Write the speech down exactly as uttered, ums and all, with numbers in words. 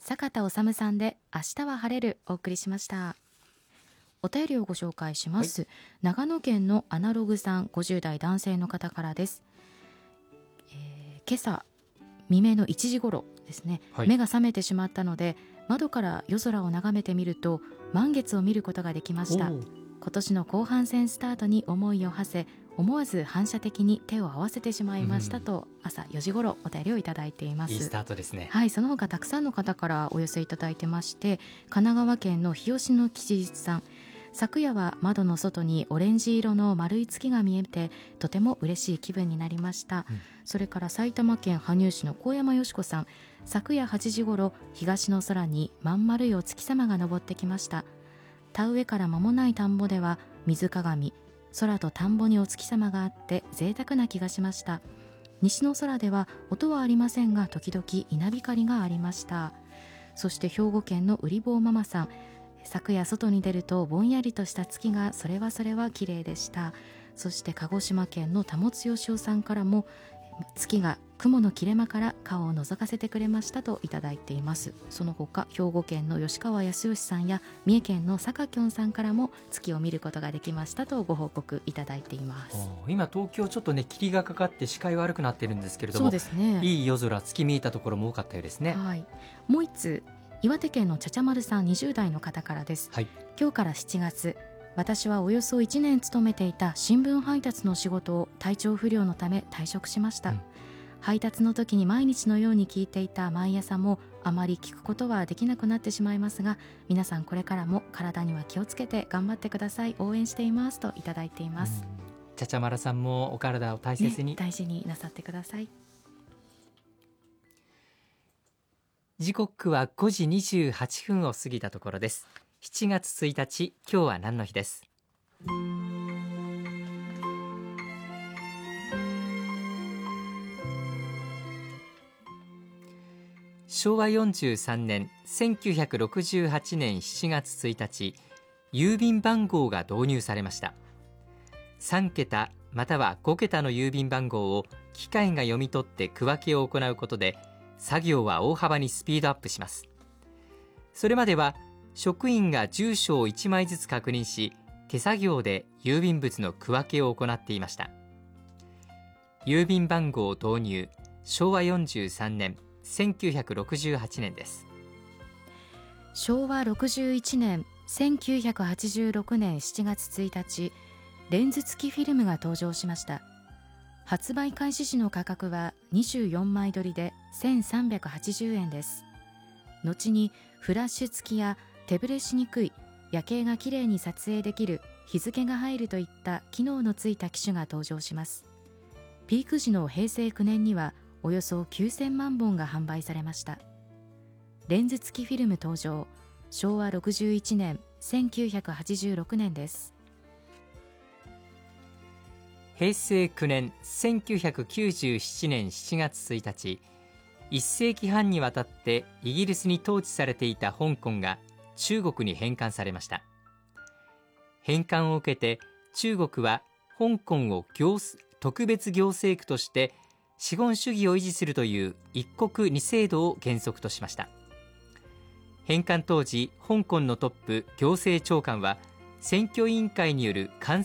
坂田治さんで明日は晴れるお送りしました。お便りをご紹介します、はい、長野県のアナログさんごじゅう代男性の方からです。えー、今朝未明のいちじ頃ですね、はい、目が覚めてしまったので窓から夜空を眺めてみると満月を見ることができました。今年の後半戦スタートに思いを馳せ思わず反射的に手を合わせてしまいましたと、うん、朝よじ頃お便りをいただいています。 いいスタートですね。 はい、その他たくさんの方からお寄せいただいてまして、神奈川県の日吉の吉日さん、昨夜は窓の外にオレンジ色の丸い月が見えてとても嬉しい気分になりました、うん、それから埼玉県羽生市の高山よし子さん、昨夜はちじ頃東の空にまん丸いお月様が昇ってきました。田植えから間もない田んぼでは水鏡、空と田んぼにお月様があって贅沢な気がしました。西の空では音はありませんが時々稲光がありました。そして兵庫県のうりぼうママさん、昨夜外に出るとぼんやりとした月がそれはそれは綺麗でした。そして鹿児島県の田津よしおさんからも月が雲の切れ間から顔を覗かせてくれましたといただいています。その他兵庫県の吉川康義さんや三重県の坂きょんさんからも月を見ることができましたとご報告いただいています。 今東京ちょっとね霧がかかって視界悪くなってるんですけれども、 そうですね、 いい夜空月見えたところも多かったようですね。 はい、もう一つ岩手県のちゃちゃまるさんにじゅう代の方からです、はい、今日からしちがつ、私はおよそいちねん勤めていた新聞配達の仕事を体調不良のため退職しました、うん、配達の時に毎日のように聞いていた毎朝もあまり聞くことはできなくなってしまいますが、皆さんこれからも体には気をつけて頑張ってください、応援していますといただいています。 ちゃちゃまらさんもお体を大切に、 ね、大事になさってください。 時刻はごじにじゅうはっぷんを過ぎたところです。しちがつついたち、今日は何の日です。しょうわよんじゅうさんねんせんきゅうひゃくろくじゅうはちねんしちがつついたち、郵便番号が導入されました。さんけたまたはごけたの郵便番号を機械が読み取って区分けを行うことで作業は大幅にスピードアップします。それまでは職員が住所をいちまいずつ確認し、手作業で郵便物の区分けを行っていました。郵便番号導入、しょうわよんじゅうさんねんせんきゅうひゃくろくじゅうはちねんです。 しょうわろくじゅういちねんせんきゅうひゃくはちじゅうろくねんしちがつついたち、レンズ付きフィルムが登場しました。発売開始時の価格はにじゅうよんまい撮りでせんさんびゃくはちじゅうえんです。後にフラッシュ付きや手ぶれしにくい、夜景がきれいに撮影できる、日付が入るといった機能のついた機種が登場します。ピーク時のへいせいきゅうねんにはおよそきゅうせんまんぼんが販売されました。レンズ付きフィルム登場、しょうわろくじゅういちねんせんきゅうひゃくはちじゅうろくねんです。 へいせいきゅうねんせんきゅうひゃくきゅうじゅうななねんしちがつついたち、いっせいきはんにわたってイギリスに統治されていた香港が中国に返還されました。返還を受けて中国は香港を行特別行政区として資本主義を維持するという一国二制度を原則としました。返還当時、香港のトップ行政長官は選挙委員会による監